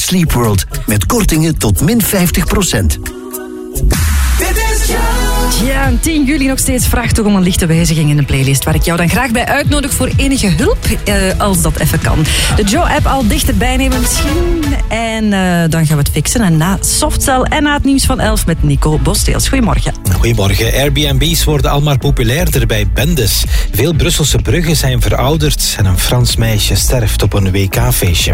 Sleep World. Met kortingen tot min 50%. Ja, en 10 juli nog steeds vraagt toch om een lichte wijziging in de playlist, waar ik jou dan graag bij uitnodig voor enige hulp, als dat even kan. De Joe-app al dichterbij nemen misschien. En dan gaan we het fixen. En na Softcell en na het nieuws van 11 met Nico Bosteels. Goedemorgen. Goedemorgen. Airbnb's worden al maar populairder bij bendes. Veel Brusselse bruggen zijn verouderd en een Frans meisje sterft op een WK-feestje.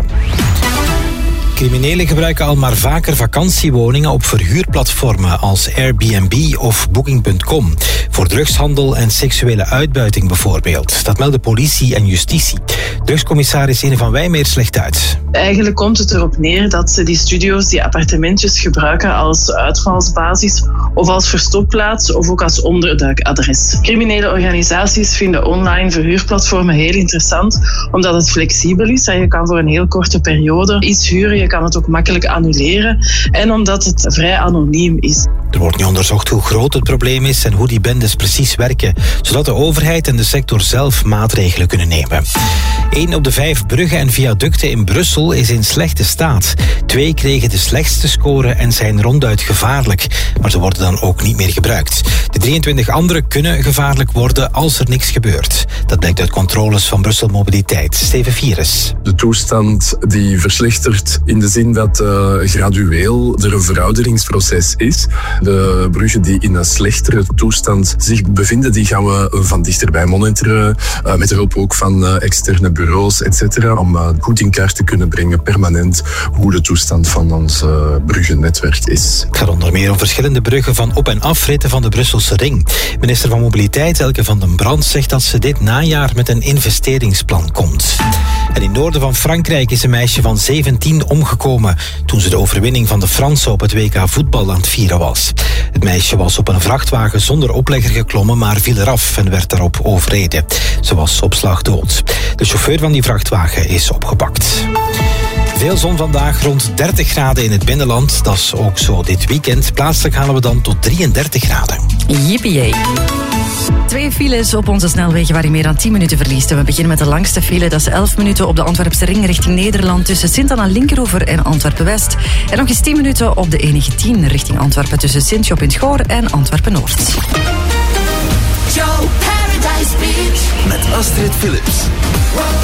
Criminelen gebruiken al maar vaker vakantiewoningen op verhuurplatformen als Airbnb of Booking.com. Voor drugshandel en seksuele uitbuiting bijvoorbeeld. Dat melden politie en justitie. Drugscommissaris Ine van Wijmeers legt uit. Eigenlijk komt het erop neer dat ze die studio's, die appartementjes gebruiken als uitvalsbasis of als verstopplaats of ook als onderduikadres. Criminele organisaties vinden online verhuurplatformen heel interessant omdat het flexibel is en je kan voor een heel korte periode iets huren. Je kan het ook makkelijk annuleren en omdat het vrij anoniem is. Er wordt nu onderzocht hoe groot het probleem is en hoe die bendes precies werken, zodat de overheid en de sector zelf maatregelen kunnen nemen. 1 op de 5 bruggen en viaducten in Brussel is in slechte staat. 2 kregen de slechtste score en zijn ronduit gevaarlijk, maar ze worden dan ook niet meer gebruikt. De 23 andere kunnen gevaarlijk worden als er niks gebeurt. Dat blijkt uit controles van Brussel Mobiliteit. Steven Vieres. De toestand die verslechtert in de zin dat gradueel er een verouderingsproces is. De bruggen die in een slechtere toestand zich bevinden, die gaan we van dichterbij monitoren. Met de hulp ook van externe bureaus, etc. Om goed in kaart te kunnen brengen, permanent, hoe de toestand van ons bruggennetwerk is. Het gaat onder meer om verschillende bruggen van op- en afritten van de Brusselse ring. Minister van Mobiliteit Elke van den Brand zegt dat ze dit najaar met een investeringsplan komt. En in het noorden van Frankrijk is een meisje van 17 omgekomen toen ze de overwinning van de Fransen op het WK voetbal aan het vieren was. Het meisje was op een vrachtwagen zonder oplegger geklommen, maar viel eraf en werd daarop overreden. Ze was op slag dood. De chauffeur van die vrachtwagen is opgepakt. Veel zon vandaag, rond 30 graden in het binnenland. Dat is ook zo dit weekend. Plaatselijk halen we dan tot 33 graden. Yippie. 2 files op onze snelwegen waar je meer dan 10 minuten verliest. En we beginnen met de langste file. Dat is 11 minuten op de Antwerpse ring richting Nederland tussen Sint-Anna-Linkeroever en Antwerpen-West. En nog eens 10 minuten op de E19 richting Antwerpen tussen Sint-Job in het Goor en Antwerpen-Noord. Met Astrid Philips.